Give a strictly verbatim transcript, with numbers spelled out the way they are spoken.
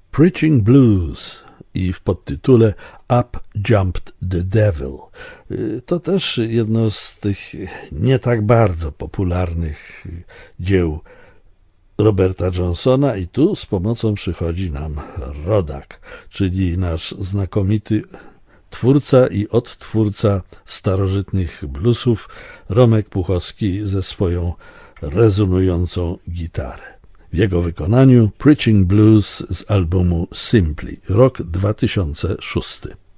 Preaching Blues i w podtytule Up Jumped the Devil. To też jedno z tych nie tak bardzo popularnych dzieł Roberta Johnsona i tu z pomocą przychodzi nam rodak, czyli nasz znakomity twórca i odtwórca starożytnych bluesów Romek Puchowski ze swoją rezonującą gitarę. W jego wykonaniu Preaching Blues z albumu Simply, rok dwa tysiące szósty.